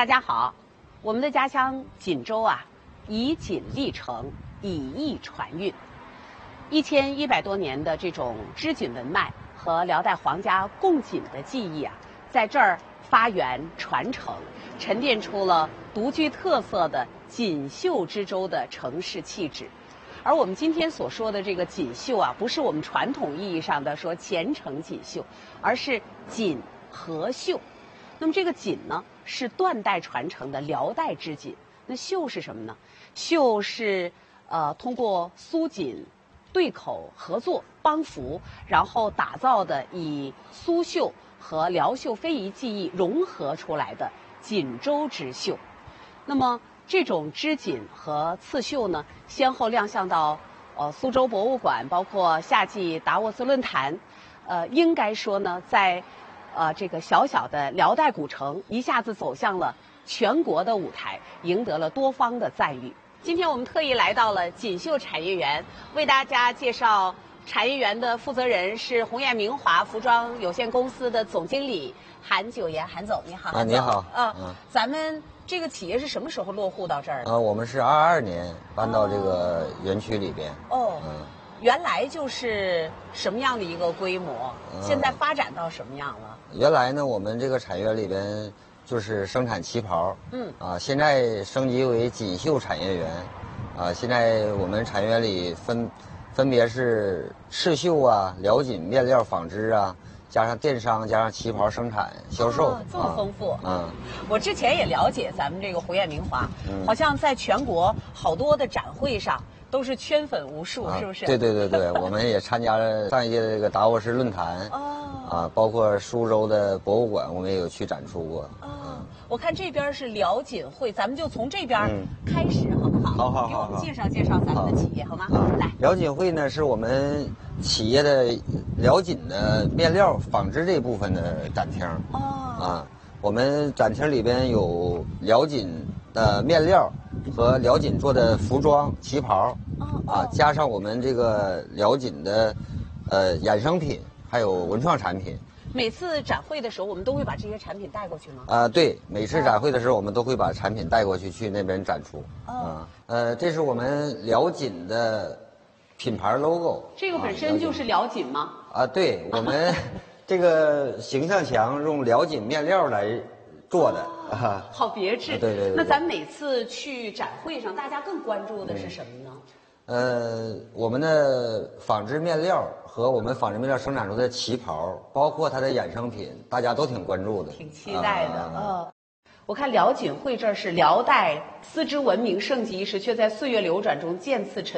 大家好，我们的家乡锦州啊，以锦历城，以艺传韵。1100多年的这种织锦文脉和辽代皇家贡锦的技艺啊，在这儿发源传承，沉淀出了独具特色的锦绣之州的城市气质。而我们今天所说的这个锦绣啊，不是我们传统意义上的说虔诚锦绣，而是锦和绣。那么这个锦呢，是断代传承的辽代织锦。那绣是什么呢？绣是通过苏锦对口合作帮扶，然后打造的以苏绣和辽绣非遗技艺融合出来的锦州织绣。那么这种织锦和刺绣呢，先后亮相到苏州博物馆，包括夏季达沃斯论坛。应该说呢，在这个小小的辽代古城一下子走向了全国的舞台，赢得了多方的赞誉。今天我们特意来到了锦绣产业园，为大家介绍产业园的负责人是鸿雁明华服装有限公司的总经理韩九岩。韩总你好。 你好。 咱们这个企业是什么时候落户到这儿的？ 我们是22年搬到这个园区里边。 原来就是什么样的一个规模？现在发展到什么样了？ 原来呢，我们这个产业园里边就是生产旗袍。现在升级为锦绣产业园。现在我们产业园里分别是刺绣啊、辽锦面料纺织啊，加上电商，加上旗袍生产销售。 这么丰富。我之前也了解咱们这个鸿雁明华，好像在全国好多的展会上都是圈粉无数，是不是？ 对，我们也参加了上一届的这个达沃斯论坛。包括苏州的博物馆，我们也有去展出过。 我看这边是辽锦会，咱们就从这边开始，好不好？ 好。 给我们介绍介绍咱们的企业，好吗？来， 辽锦会呢是我们企业的辽锦的面料纺织这部分的展厅。我们展厅里边有辽锦的面料和辽锦做的服装旗袍。加上我们这个辽锦的衍生品，还有文创产品。 每次展会的时候，我们都会把这些产品带过去吗？ 对，每次展会的时候，我们都会把产品带过去那边展出。这是我们辽锦的品牌 logo。 这个本身就是辽锦吗？ 对，我们这个形象墙用辽锦面料来做的。 好别致。 对。 那咱每次去展会上，大家更关注的是什么呢？ 我们的纺织面料和我们纺织面料生产出的旗袍，包括它的衍生品，大家都挺关注的， 挺期待的。我看辽锦会这儿是辽代丝织文明盛极一时，却在岁月流转中渐次沉